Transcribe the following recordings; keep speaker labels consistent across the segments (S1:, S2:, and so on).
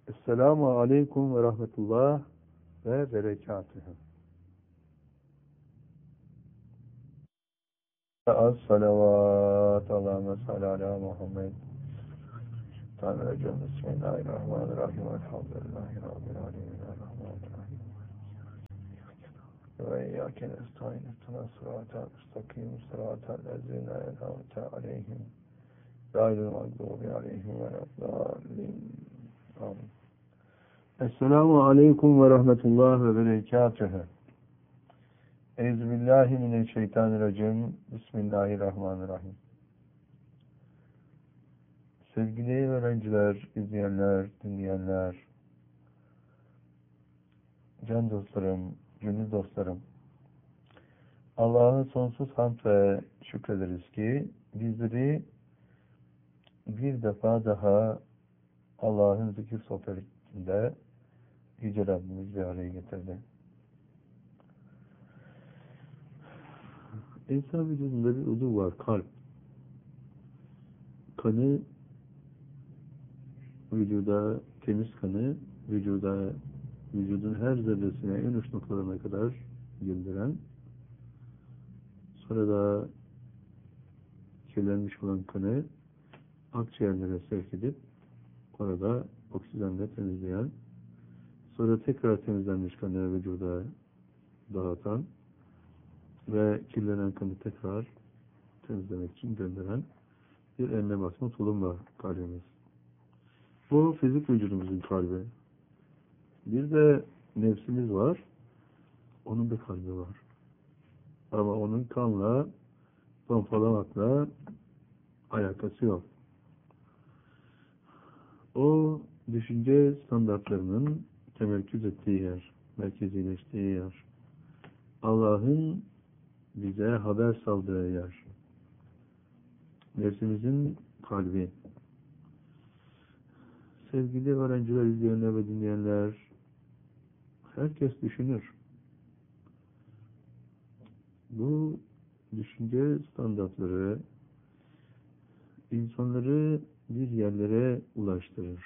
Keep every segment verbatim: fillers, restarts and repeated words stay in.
S1: Esselamu aleyküm ve rahmetullah ve berekatühü. Az salavat, Allahümme salli ala Muhammed. Tanrıcığım, Bismillahirrahmanirrahim. Elhamdülillahi Rabbil alemin. Errahmanirrahim. Ve iyyâke nestaîn. İhdinas sıratal müstakîm. Sıratal lezîne en'amte aleyhim. Gayril mağdûbi aleyhim veleddâllîn. Amin. Esselamu aleyküm ve rahmetullah ve berekatühü. Euzubillahimineşşeytanirracim. Bismillahirrahmanirrahim. Sevgili öğrenciler, izleyenler, dinleyenler, can dostlarım, gönül dostlarım, Allah'a sonsuz hamd ve şükrederiz ki bizleri bir defa daha Allah'ın zikir sohbetinde Yüce Rabbimiz bir araya getirdi. İnsan vücudunda bir uzuv var, kalp. Kanı, vücuda, temiz kanı, vücuda, vücudun her zerresine, en uç noktalarına kadar gönderen, sonra da kirlenmiş olan kanı akciğerlere sevk edip orada oksijenle temizleyen, sonra tekrar temizlenmiş kanı vücuda dağıtan ve kirlenen kanı tekrar temizlemek için gönderen bir eline basma tulum var kalbimiz. Bu fizik vücudumuzun kalbi. Bir de nefsimiz var. Onun da kalbi var. Ama onun kanla, pompalamakla alakası yok. O düşünce standartlarının temerküz ettiği yer, merkezileştiği yer. Allah'ın bize haber saldığı yer. Nefsimizin kalbi. Sevgili öğrenciler, izleyenler ve dinleyenler, herkes düşünür. Bu düşünce standartları insanları bir yerlere ulaştırır.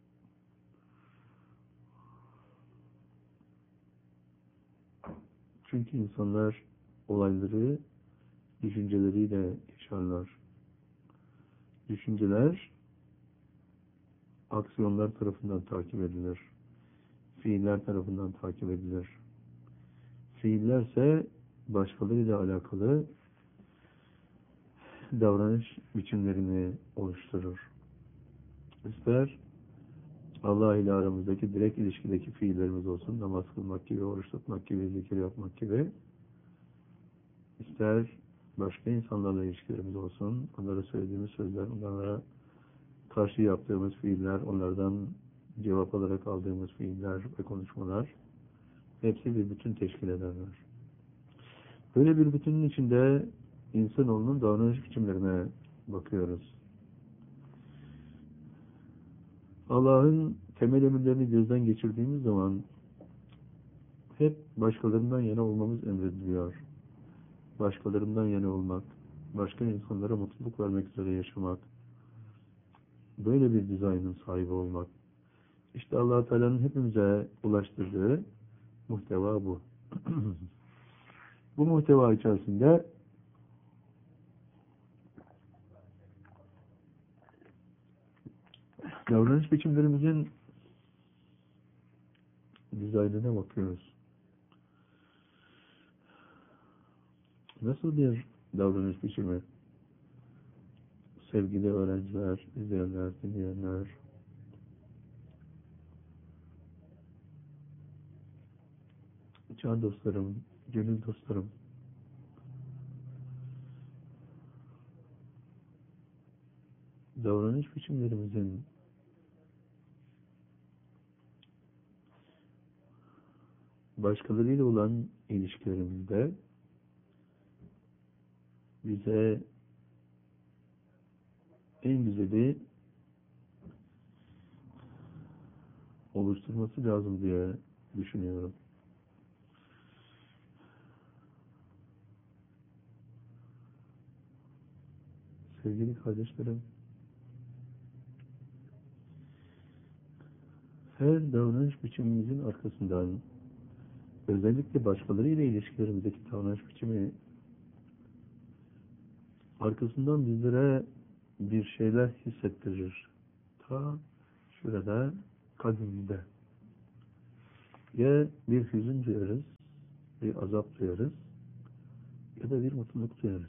S1: Çünkü insanlar olayları düşünceleriyle yaşarlar. Düşünceler aksiyonlar tarafından takip edilir. Fiiller tarafından takip edilir. Fiillerse başkalarıyla alakalı davranış biçimlerini oluşturur. İster Allah ile aramızdaki direkt ilişkideki fiillerimiz olsun, namaz kılmak gibi, oruç tutmak gibi, zikir yapmak gibi, ister başka insanlarla ilişkilerimiz olsun, onlara söylediğimiz sözler, onlara karşı yaptığımız fiiller, onlardan cevap olarak aldığımız fiiller ve konuşmalar, hepsi bir bütün teşkil ederler. Böyle bir bütünün içinde insanoğlunun davranış biçimlerine bakıyoruz. Allah'ın temel emirlerini gözden geçirdiğimiz zaman hep başkalarından yana olmamız emrediliyor. Başkalarından yana olmak, başka insanlara mutluluk vermek üzere yaşamak, böyle bir dizaynın sahibi olmak. İşte Allah-u Teala'nın hepimize ulaştırdığı muhteva bu. Bu muhteva içerisinde davranış biçimlerimizin dizaynına bakıyoruz. Nasıl bir davranış biçimi? Sevgili öğrenciler, izleyenler, dinleyenler, can dostlarım, gönül dostlarım, davranış biçimlerimizin başkalarıyla olan ilişkilerimizde bize en güzeli oluşturması lazım diye düşünüyorum. Sevgili kardeşlerim, her davranış biçimimizin arkasından, özellikle başkalarıyla ilişkilerimizdeki davranış biçimi arkasından bizlere bir şeyler hissettirir. Ta şurada kalbimizde. Ya bir hüzün duyarız, bir azap duyarız ya da bir mutluluk duyarız.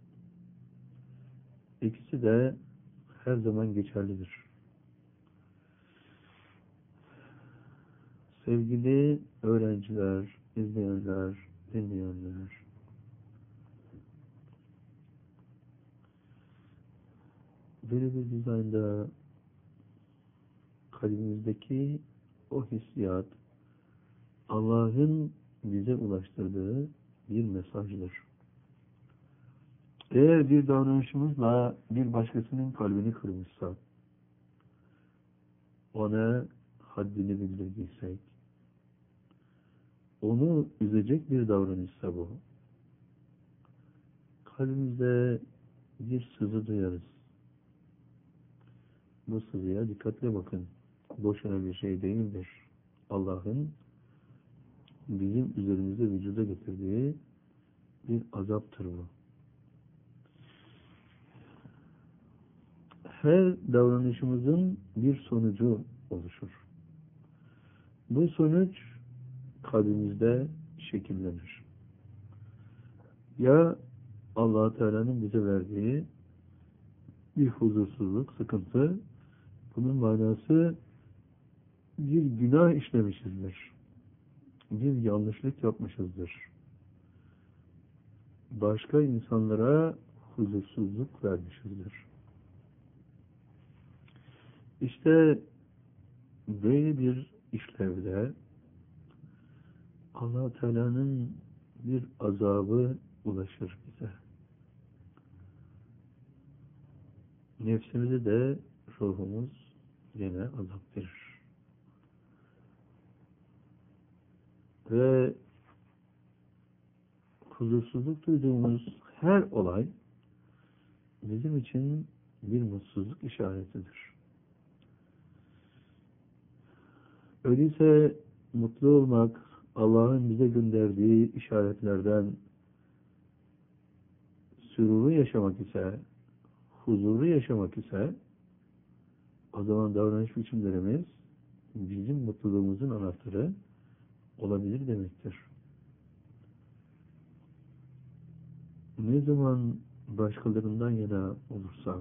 S1: İkisi de her zaman geçerlidir. Sevgili öğrenciler, izleyenler, dinleyenler, böyle bir dizaynda kalbimizdeki o hissiyat Allah'ın bize ulaştırdığı bir mesajdır. Eğer bir davranışımızla bir başkasının kalbini kırmışsak, ona haddini bildirdiysek, onu üzecek bir davranışsa bu, kalbimizde bir sızı duyarız. Bu sızıya dikkatle bakın. Boşuna bir şey değildir. Allah'ın bizim üzerimizde vücuda getirdiği bir azaptır bu. Her davranışımızın bir sonucu oluşur. Bu sonuç kalbimizde şekillenir. Ya Allah Teala'nın bize verdiği bir huzursuzluk, sıkıntı, bunun manası bir günah işlemişizdir. Bir yanlışlık yapmışızdır. Başka insanlara huzursuzluk vermişizdir. İşte böyle bir işlevde Allah Teala'nın bir azabı ulaşır bize. Nefsimize de ruhumuz yine azap verir. Ve huzursuzluk duyduğumuz her olay bizim için bir mutsuzluk işaretidir. Öyleyse mutlu olmak Allah'ın bize gönderdiği işaretlerden, süruru yaşamak ise, huzurlu yaşamak ise, o zaman davranış biçimlerimiz bizim mutluluğumuzun anahtarı olabilir demektir. Ne zaman başkalarından yana olursak,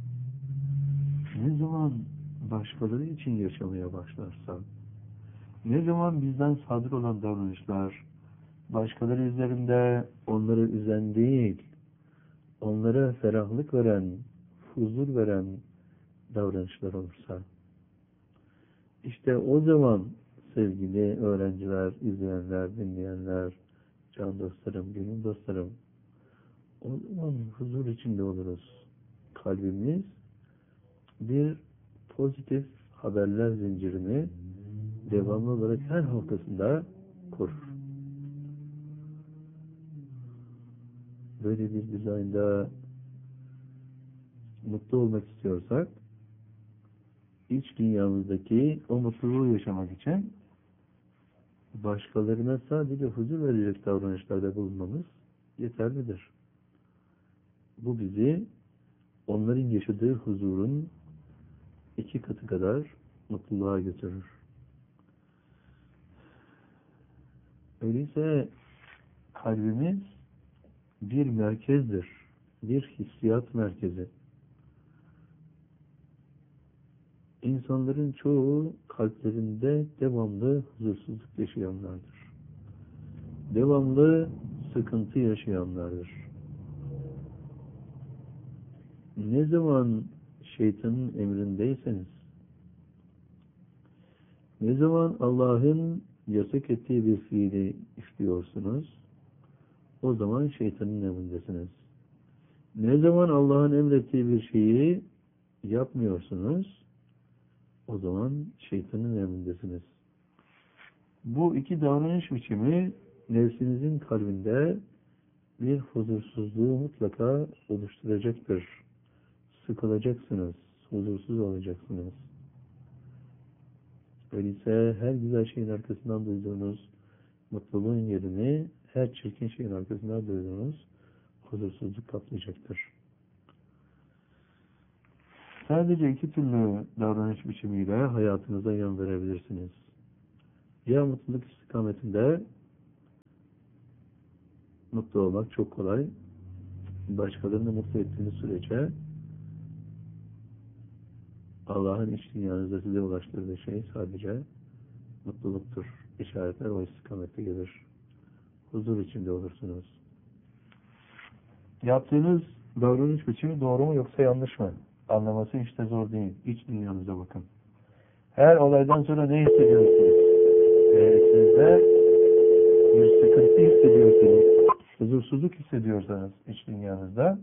S1: ne zaman başkaları için yaşamaya başlarsak, ne zaman bizden sadır olan davranışlar, başkaları üzerinde onları üzen değil, onlara ferahlık veren, huzur veren davranışlar olursa, işte o zaman sevgili öğrenciler, izleyenler, dinleyenler, can dostlarım, gönül dostlarım, o zaman huzur içinde oluruz. Kalbimiz bir pozitif haberler zincirini devamlı olarak her halkasında korur. Böyle bir dizaynda mutlu olmak istiyorsak, iç dünyamızdaki o mutluluğu yaşamak için başkalarına sadece huzur verecek davranışlarda bulunmamız yeterlidir. Bu bizi onların yaşadığı huzurun iki katı kadar mutluluğa götürür. Öyleyse kalbimiz bir merkezdir, bir hissiyat merkezi. İnsanların çoğu kalplerinde devamlı huzursuzluk yaşayanlardır. Devamlı sıkıntı yaşayanlardır. Ne zaman şeytanın emrindeyseniz, ne zaman Allah'ın yasak ettiği bir fiili işliyorsunuz, o zaman şeytanın emrindesiniz. Ne zaman Allah'ın emrettiği bir şeyi yapmıyorsunuz, o zaman şeytanın emrindesiniz. Bu iki davranış biçimi nefsinizin kalbinde bir huzursuzluğu mutlaka oluşturacaktır. Sıkılacaksınız, huzursuz olacaksınız. Öyleyse her güzel şeyin arkasından duyduğunuz mutluluğun yerini her çirkin şeyin arkasından duyduğunuz huzursuzluk kaplayacaktır. Sadece iki türlü davranış biçimiyle hayatınıza yön verebilirsiniz. Ya mutluluk istikametinde mutlu olmak çok kolay. Başkalarını mutlu ettiğiniz sürece Allah'ın iç dünyanızda size ulaştırdığı şey sadece mutluluktur. İşaretler o istikamette gelir. Huzur içinde olursunuz. Yaptığınız davranış biçimi doğru mu yoksa yanlış mı? Anlaması hiç de zor değil. İç dünyanıza bakın. Her olaydan sonra ne hissediyorsunuz? Eğer sizde bir sıkıntı hissediyorsunuz, huzursuzluk hissediyorsanız iç dünyanızda,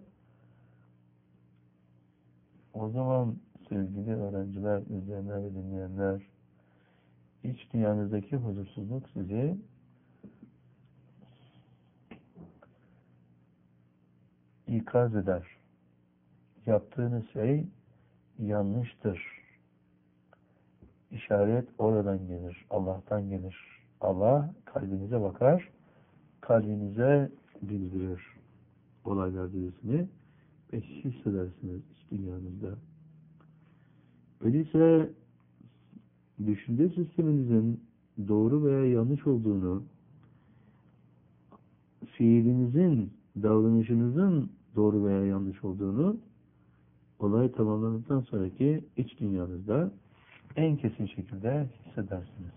S1: o zaman sevgili öğrenciler, izleyenler ve dinleyenler, iç dünyanızdaki huzursuzluk sizi ikaz eder. Yaptığınız şey yanlıştır. İşaret oradan gelir, Allah'tan gelir. Allah kalbinize bakar, kalbinize bildirir olaylar dizisini ve hissedersiniz iç dünyanızda. Öyleyse düşünce sisteminizin doğru veya yanlış olduğunu, fiilinizin, davranışınızın doğru veya yanlış olduğunu olay tamamlandıktan sonraki iç dünyanızda en kesin şekilde hissedersiniz.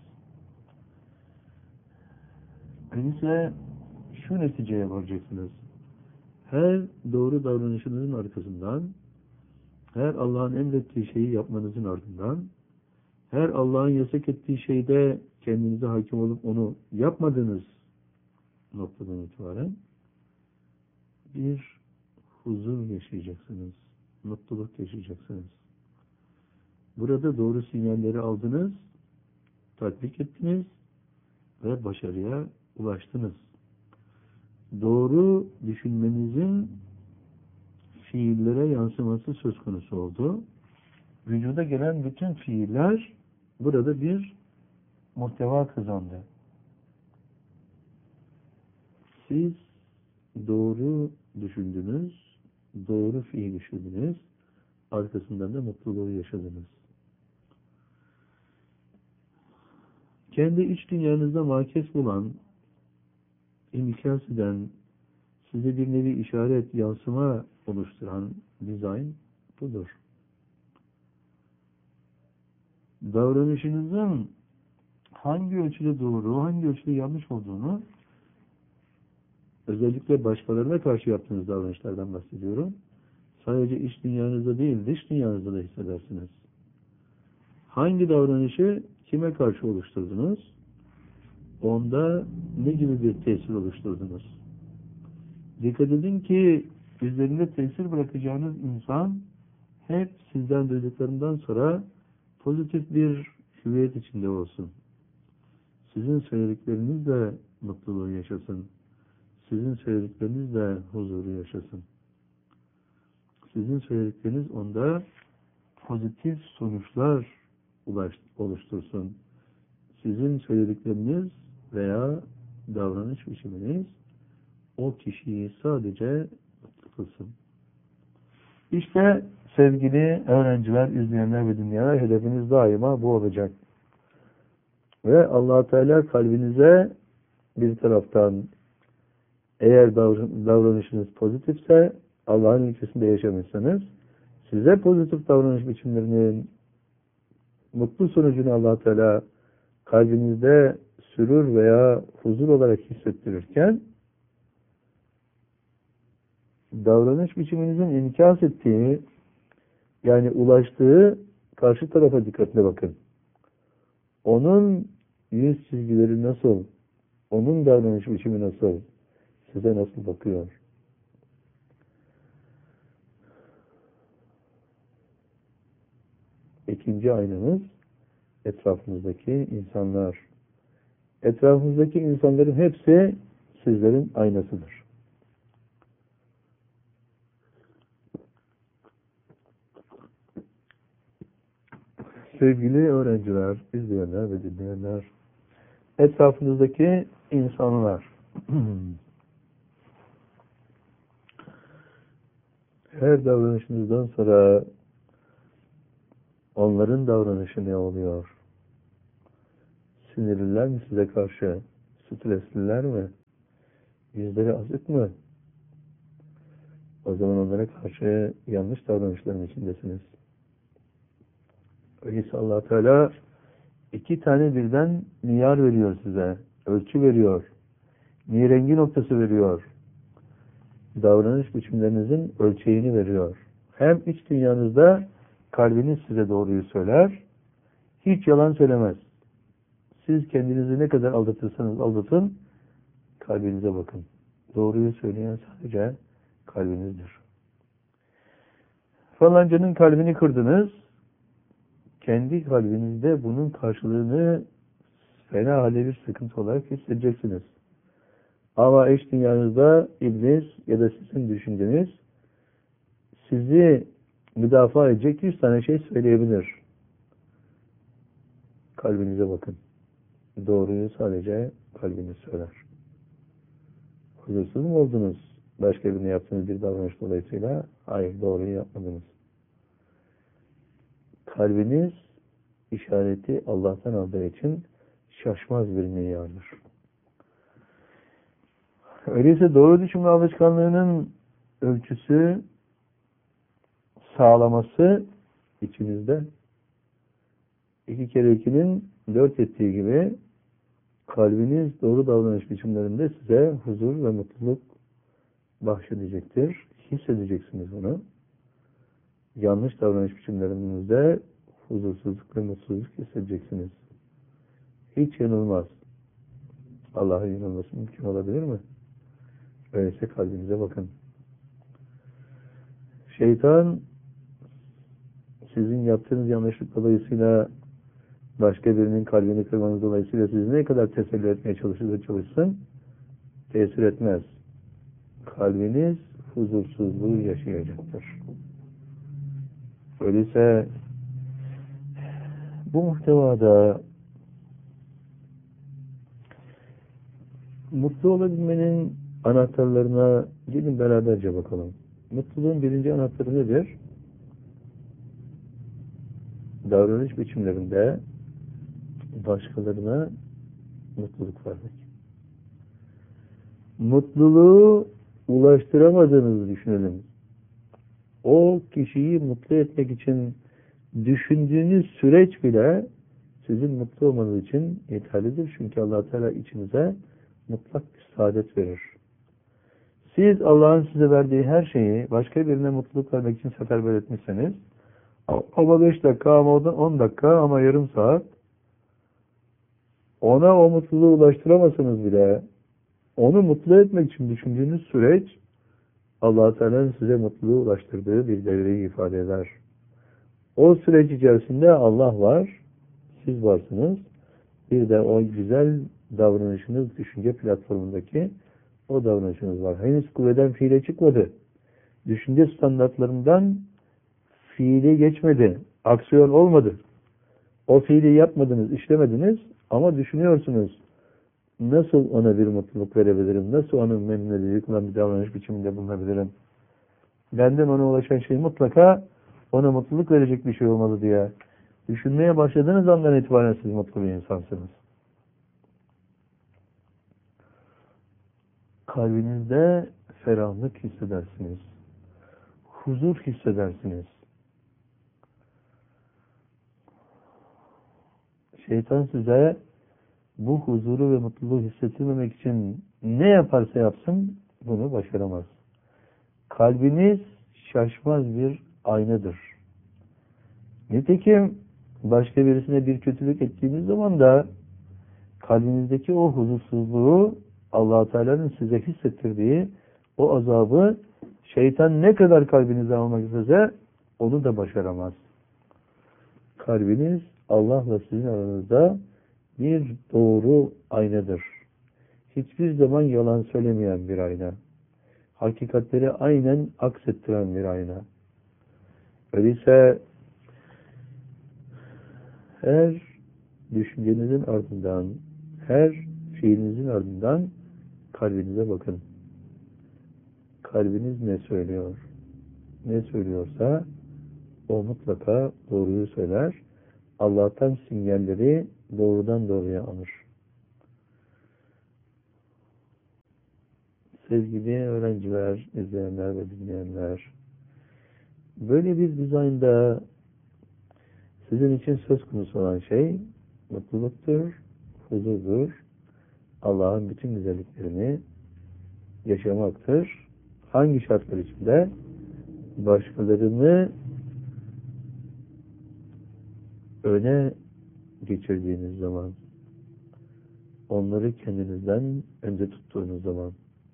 S1: Öyleyse şu neticeye varacaksınız. Her doğru davranışınızın arkasından, her Allah'ın emrettiği şeyi yapmanızın ardından, her Allah'ın yasak ettiği şeyde kendinize hakim olup onu yapmadığınız noktadan itibaren bir huzur yaşayacaksınız. Mutluluk yaşayacaksınız. Burada doğru sinyalleri aldınız, tatbik ettiniz ve başarıya ulaştınız. Doğru düşünmenizin fiillere yansıması söz konusu oldu. Vücuda gelen bütün fiiller burada bir muhteva kazandı. Siz doğru düşündünüz, doğru fiil işlediniz, arkasından da mutluluğu yaşadınız. Kendi iç dünyanızda makes bulan, imkas eden, size bir nevi işaret, yansıma oluşturan dizayn budur. Davranışınızın hangi ölçüde doğru, hangi ölçüde yanlış olduğunu, özellikle başkalarına karşı yaptığınız davranışlardan bahsediyorum, sadece iç dünyanızda değil, dış dünyanızda da hissedersiniz. Hangi davranışı kime karşı oluşturdunuz? Onda ne gibi bir tesir oluşturdunuz? Dikkat edin ki üzerinde tesir bırakacağınız insan hep sizden duyduklarından sonra pozitif bir hüviyet içinde olsun. Sizin söylediklerinizle mutluluğu yaşasın. Sizin söylediklerinizle huzuru yaşasın. Sizin söyledikleriniz onda pozitif sonuçlar oluştursun. Sizin söyledikleriniz veya davranış biçiminiz o kişiyi sadece mutlu kılsın. İşte sevgili öğrenciler, izleyenler ve dinleyenler, hedefiniz daima bu olacak. Ve Allah Teala kalbinize bir taraftan eğer davranışınız pozitifse, Allah'ın ilkesinde yaşamışsanız, size pozitif davranış biçimlerinin mutlu sonucunu Allah Teala kalbinizde sürur veya huzur olarak hissettirirken, davranış biçiminizin inkas ettiği, yani ulaştığı karşı tarafa dikkatle bakın. Onun yüz çizgileri nasıl? Onun davranış biçimi nasıl? Size nasıl bakıyor? İkinci aynamız etrafımızdaki insanlar. Etrafımızdaki insanların hepsi sizlerin aynasıdır. Sevgili öğrenciler, izleyenler ve dinleyenler, etrafınızdaki insanlar, her davranışınızdan sonra onların davranışı ne oluyor? Sinirliler mi size karşı? Stresliler mi? Yüzleri azık mı? O zaman onlara karşı yanlış davranışların içindesiniz. Öyleyse Allah Teala iki tane birden miyar veriyor size. Ölçü veriyor. Nirengi noktası veriyor. Davranış biçimlerinizin ölçeğini veriyor. Hem iç dünyanızda kalbiniz size doğruyu söyler, hiç yalan söylemez. Siz kendinizi ne kadar aldatırsanız aldatın, kalbinize bakın. Doğruyu söyleyen sadece kalbinizdir. Falancanın kalbini kırdınız, kendi kalbinizde bunun karşılığını fena halde bir sıkıntı olarak hissedeceksiniz. Ama iç dünyanızda iblis ya da sizin düşünceniz sizi müdafaa edecek yüz tane şey söyleyebilir. Kalbinize bakın. Doğruyu sadece kalbiniz söyler. Huzursuz mu oldunuz? Başka birine yaptığınız bir davranış dolayısıyla hayır, doğruyu yapmadınız. Kalbiniz işareti Allah'tan aldığı için şaşmaz bir miyardır. Öyleyse doğru düşünme alışkanlığının ölçüsü, sağlaması içinizde iki kere ikinin dört ettiği gibi kalbiniz doğru davranış biçimlerinde size huzur ve mutluluk bahşedecektir. Hissedeceksiniz bunu. Yanlış davranış biçimlerinizde huzursuzluk ve mutsuzluk hissedeceksiniz. Hiç yanılmaz. Allah'ın yanılması mümkün olabilir mi? Öyleyse kalbinize bakın. Şeytan sizin yaptığınız yanlışlık dolayısıyla başka birinin kalbini kırmanız dolayısıyla sizi ne kadar teselli etmeye çalışırsa çalışsın tesir etmez. Kalbiniz huzursuzluğu yaşayacaktır. Öyleyse bu muhtevada mutlu olabilmenin anahtarlarına gelin beraberce bakalım. Mutluluğun birinci anahtarı nedir? Davranış biçimlerinde başkalarına mutluluk vermek. Mutluluğu ulaştıramadığınızı düşünelim. O kişiyi mutlu etmek için düşündüğünüz süreç bile sizin mutlu olmanız için yeterlidir. Çünkü Allah Teala içinize mutlak bir saadet verir. Siz Allah'ın size verdiği her şeyi başka birine mutluluk vermek için seferber etmişseniz, ama beş dakika, ama on dakika, ama yarım saat, ona o mutluluğu ulaştıramazsınız bile, onu mutlu etmek için düşündüğünüz süreç, Allah Teala'nın size mutluluğu ulaştırdığı bir devreyi ifade eder. O süreç içerisinde Allah var, siz varsınız, bir de o güzel davranışınız, düşünce platformundaki o davranışınız var. Henüz kuvveden fiile çıkmadı. Düşünce standartlarından fiili geçmedi. Aksiyon olmadı. O fiili yapmadınız, işlemediniz ama düşünüyorsunuz. Nasıl ona bir mutluluk verebilirim? Nasıl onun memnun edici kılan bir davranış biçiminde bulunabilirim? Benden ona ulaşan şey mutlaka ona mutluluk verecek bir şey olmalı diye düşünmeye başladığınız andan itibaren siz mutlu bir insansınız. Kalbinizde ferahlık hissedersiniz. Huzur hissedersiniz. Şeytan size bu huzuru ve mutluluğu hissettirmemek için ne yaparsa yapsın bunu başaramaz. Kalbiniz şaşmaz bir aynadır. Nitekim başka birisine bir kötülük ettiğiniz zaman da kalbinizdeki o huzursuzluğu Allah Teala'nın size hissettirdiği o azabı şeytan ne kadar kalbinize almak istese onu da başaramaz. Kalbiniz Allah'la sizin aranızda bir doğru aynadır. Hiçbir zaman yalan söylemeyen bir ayna. Hakikatleri aynen aksettiren bir ayna. Öyleyse her düşüncenizin ardından, her fiilinizin ardından kalbinize bakın. Kalbiniz ne söylüyor? Ne söylüyorsa o mutlaka doğruyu söyler. Allah'tan sinyalleri doğrudan doğruya alır. Sevgili öğrenciler, izleyenler ve dinleyenler, böyle bir dizaynda sizin için söz konusu olan şey mutluluktur, huzurdur, Allah'ın bütün güzelliklerini yaşamaktır. Hangi şartlar içinde? Başkalarını öne geçirdiğiniz zaman, onları kendinizden önce tuttuğunuz zaman.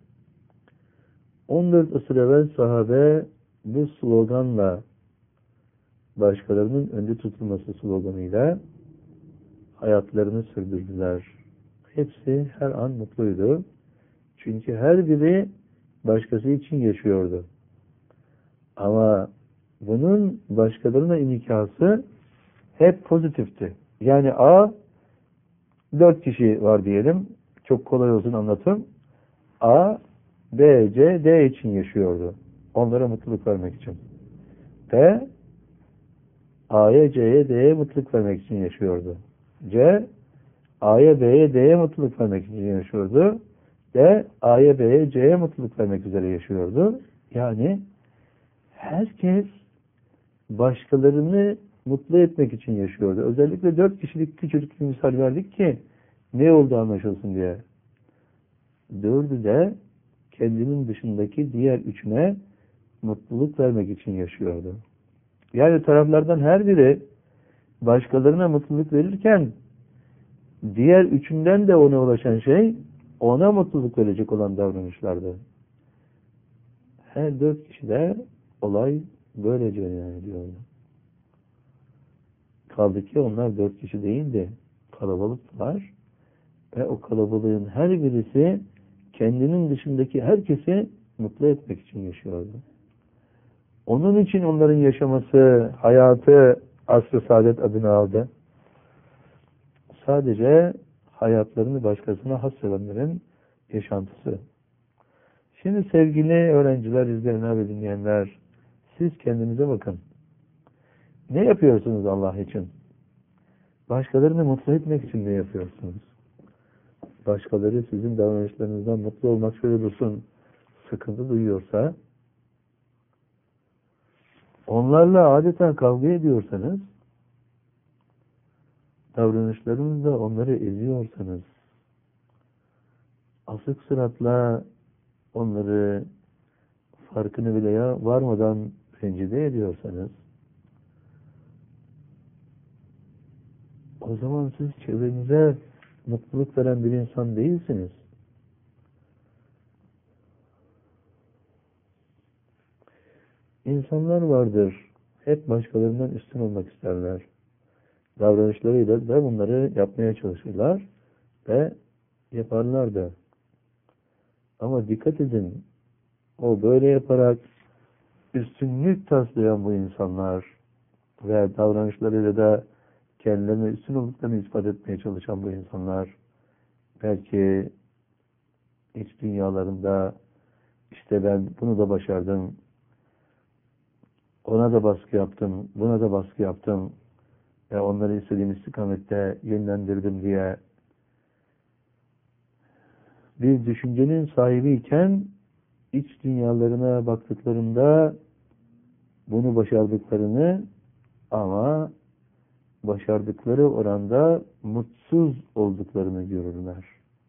S1: on dört asır evvel sahabe bu sloganla, başkalarının önde tutulması sloganıyla hayatlarını sürdürdüler. Hepsi her an mutluydu. Çünkü her biri başkası için yaşıyordu. Ama bunun başkalarına inikası hep pozitifti. Yani A, dört kişi var diyelim. Çok kolay olsun anlatım. A, B, C, D için yaşıyordu. Onlara mutluluk vermek için. B, A'ya, C'ye, D'ye mutluluk vermek için yaşıyordu. C, A'ya, B'ye, D'ye mutluluk vermek için yaşıyordu. D, A'ya, B'ye, C'ye mutluluk vermek üzere yaşıyordu. Yani herkes başkalarını mutlu etmek için yaşıyordu. Özellikle dört kişilik küçücük bir misal verdik ki ne oldu anlaşılsın diye. Dördü de kendinin dışındaki diğer üçüne mutluluk vermek için yaşıyordu. Yani taraflardan her biri başkalarına mutluluk verirken diğer üçünden de ona ulaşan şey ona mutluluk verecek olan davranışlardı. Her dört kişide olay böylece cereyan ediyordu. Kaldı ki onlar dört kişi değildi. Kalabalıktılar. Ve o kalabalığın her birisi kendinin dışındaki herkesi mutlu etmek için yaşıyordu. Onun için onların yaşaması, hayatı asr-ı saadet adını aldı. Sadece hayatlarını başkasına hassedenlerin yaşantısı. Şimdi sevgili öğrenciler, izleyenler ve dinleyenler, siz kendinize bakın. Ne yapıyorsunuz Allah için? Başkalarını mutlu etmek için ne yapıyorsunuz? Başkaları sizin davranışlarınızdan mutlu olmak şöyle dursun, sıkıntı duyuyorsa, onlarla adeta kavga ediyorsanız, davranışlarınızla onları eziyorsanız, asık suratla onları farkını bile ya varmadan rencide ediyorsanız, o zaman siz çevrenize mutluluk veren bir insan değilsiniz. İnsanlar vardır, hep başkalarından üstün olmak isterler. Davranışlarıyla da bunları yapmaya çalışırlar ve yaparlar da. Ama dikkat edin, o böyle yaparak üstünlük taslayan bu insanlar ve davranışlarıyla da kendilerine üstün olduklarını ispat etmeye çalışan bu insanlar belki iç dünyalarında işte ben bunu da başardım, ona da baskı yaptım, buna da baskı yaptım ve onları istediğim istikamette yönlendirdim diye bir düşüncenin sahibiyken iç dünyalarına baktıklarında bunu başardıklarını ama başardıkları oranda mutsuz olduklarını görürler.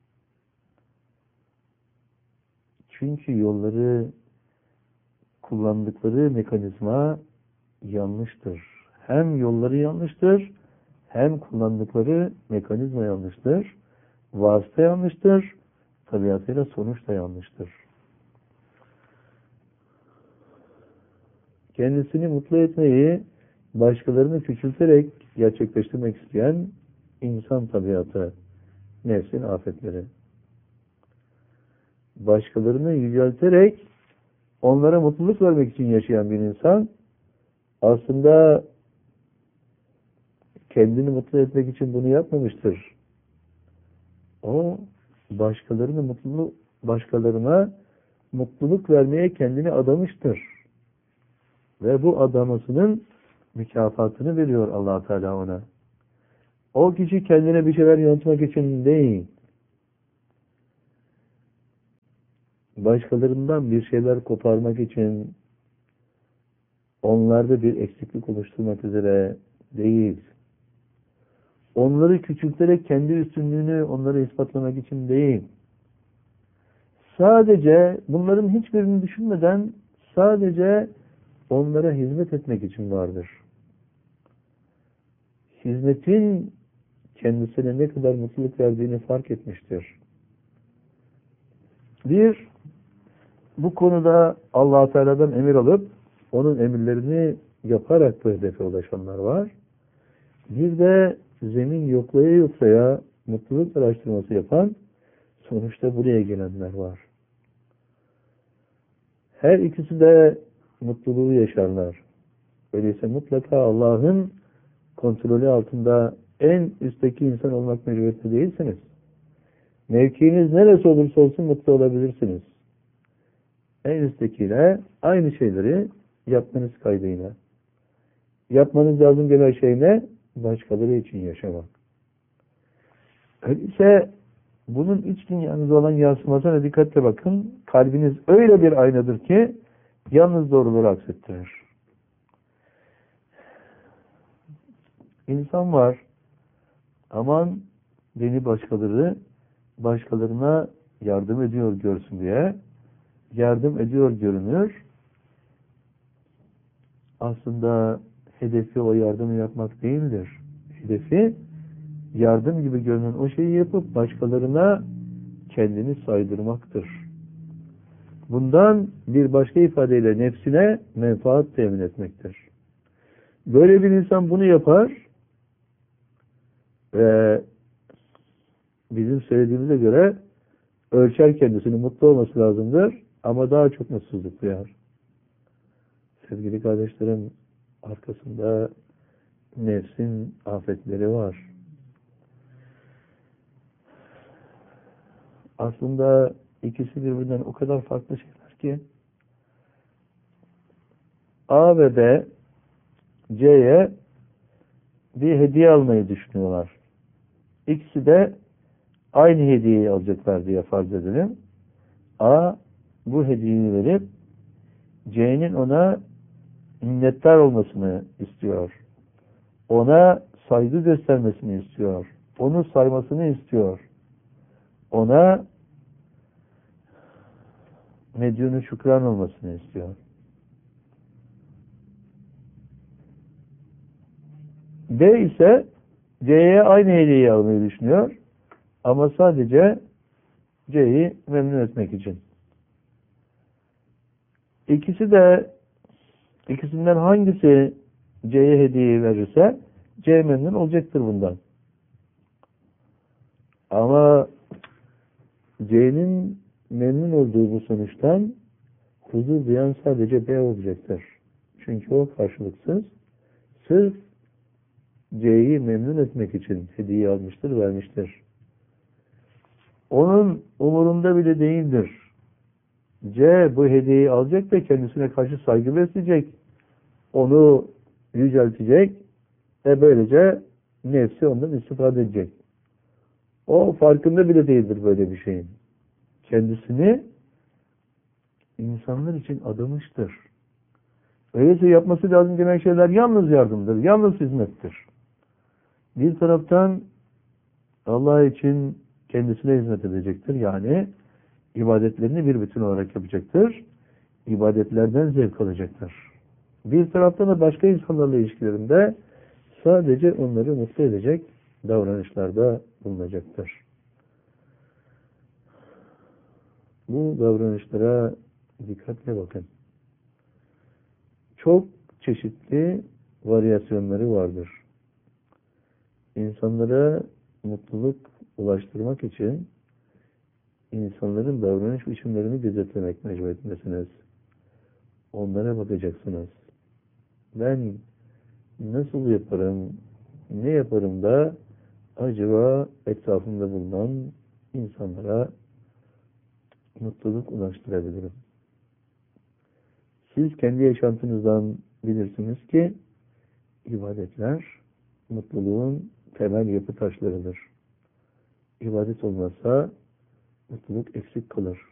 S1: Çünkü yolları, kullandıkları mekanizma yanlıştır. Hem yolları yanlıştır, hem kullandıkları mekanizma yanlıştır. Vasıta yanlıştır, tabiatıyla sonuç da yanlıştır. Kendisini mutlu etmeyi başkalarını küçülterek gerçekleştirmek isteyen insan tabiatı, nefsin afetleri. Başkalarını yücelterek onlara mutluluk vermek için yaşayan bir insan aslında kendini mutlu etmek için bunu yapmamıştır. O başkalarını mutlu, başkalarına mutluluk vermeye kendini adamıştır. Ve bu adamasının mükafatını veriyor Allah Teala ona. O kişi kendine bir şeyler yönetmek için değil, başkalarından bir şeyler koparmak için, onlarda bir eksiklik oluşturmak üzere değil, onları küçülterek kendi üstünlüğünü onlara ispatlamak için değil, sadece bunların hiçbirini düşünmeden sadece onlara hizmet etmek için vardır. Hizmetin kendisine ne kadar mutluluk verdiğini fark etmiştir. Bir, bu konuda Allah Teala'dan emir alıp onun emirlerini yaparak bu hedefe ulaşanlar var. Bir de zemin yoklaya yoklaya mutluluk araştırması yapan, sonuçta buraya gelenler var. Her ikisi de mutluluğu yaşarlar. Öyleyse mutlaka Allah'ın kontrolü altında en üstteki insan olmak mecburiyeti değilsiniz. Mevkiiniz neresi olursa olsun mutlu olabilirsiniz. En üsttekiyle aynı şeyleri yapmanız kaydıyla. Yapmanız lazım gelen şey ne? Başkaları için yaşamak. Öyleyse bunun iç dünyanızda olan yansımasına dikkatle bakın. Kalbiniz öyle bir aynadır ki yalnız doğruları aksettirir. İnsan var. Aman beni başkaları başkalarına yardım ediyor görsün diye yardım ediyor görünür. Aslında hedefi o yardımı yapmak değildir. Hedefi yardım gibi görünen o şeyi yapıp başkalarına kendini saydırmaktır. Bundan bir başka ifadeyle nefsine menfaat temin etmektir. Böyle bir insan bunu yapar ve bizim söylediğimize göre ölçer kendisini, mutlu olması lazımdır ama daha çok mutsuzluk duyar. Sevgili kardeşlerim, arkasında nefsin afetleri var. Aslında ikisi birbirinden o kadar farklı şeyler ki A ve B C'ye bir hediye almayı düşünüyorlar. İkisi de aynı hediyeyi alacaklar diye farz edelim. A bu hediyeyi verip C'nin ona minnettar olmasını istiyor. Ona saygı göstermesini istiyor. Onu saymasını istiyor. Ona medyunu şükran olmasını istiyor. B ise C'ye aynı hediyeyi almayı düşünüyor. Ama sadece C'yi memnun etmek için. İkisi de ikisinden hangisi C'ye hediyeyi verirse C memnun olacaktır bundan. Ama C'nin memnun olduğu bu sonuçtan huzur duyan sadece B olacaktır. Çünkü o karşılıksız sırf C'yi memnun etmek için hediye almıştır, vermiştir. Onun umurunda bile değildir. C bu hediyeyi alacak ve kendisine karşı saygı besleyecek. Onu yüceltecek ve böylece nefsi ondan istifade edecek. O farkında bile değildir böyle bir şeyin. Kendisini insanlar için adamıştır. Öyleyse yapması lazım gelen şeyler yalnız yardımdır, yalnız hizmettir. Bir taraftan Allah için kendisine hizmet edecektir. Yani ibadetlerini bir bütün olarak yapacaktır. İbadetlerden zevk alacaktır. Bir taraftan da başka insanlarla ilişkilerinde sadece onları mutlu edecek davranışlarda bulunacaktır. Bu davranışlara dikkatle bakın. Çok çeşitli varyasyonları vardır. İnsanlara mutluluk ulaştırmak için insanların davranış biçimlerini gözetlemek mecburiyetindesiniz. Onlara bakacaksınız. Ben nasıl yaparım, Ne yaparım da acaba etrafımda bulunan insanlara mutluluk ulaştırabilirim? Siz kendi yaşantınızdan bilirsiniz ki ibadetler mutluluğun temel yapı taşlarıdır. İbadet olmazsa mutluluk eksik kalır.